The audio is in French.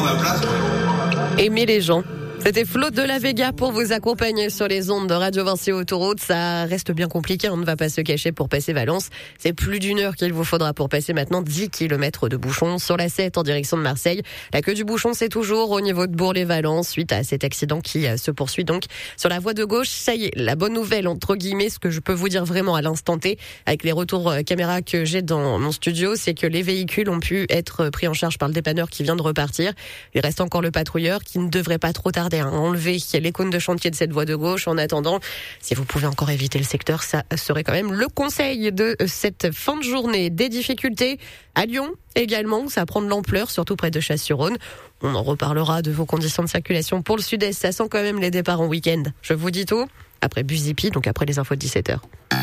prendre ma place. Aimer les gens. C'était Flo de la Vega pour vous accompagner sur les ondes de Radio Vinci Autoroute. Ça reste bien compliqué, on ne va pas se cacher pour passer Valence. C'est plus d'une heure qu'il vous faudra pour passer maintenant 10 km de bouchon sur la 7 en direction de Marseille. La queue du bouchon, c'est toujours au niveau de Bourg-les-Valence suite à cet accident qui se poursuit donc sur la voie de gauche. Ça y est, la bonne nouvelle, entre guillemets, ce que je peux vous dire vraiment à l'instant T, avec les retours caméra que j'ai dans mon studio, c'est que les véhicules ont pu être pris en charge par le dépanneur qui vient de repartir. Il reste encore le patrouilleur qui ne devrait pas trop tarder à enlever les cônes de chantier de cette voie de gauche. En attendant, si vous pouvez encore éviter le secteur, ça serait quand même le conseil de cette fin de journée. Des difficultés à Lyon également, ça prend de l'ampleur, surtout près de Chasse-sur-Rhône. On en reparlera de vos conditions de circulation pour le sud-est. Ça sent quand même les départs en week-end. Je vous dis tout après Buzipi, donc après les infos de 17h.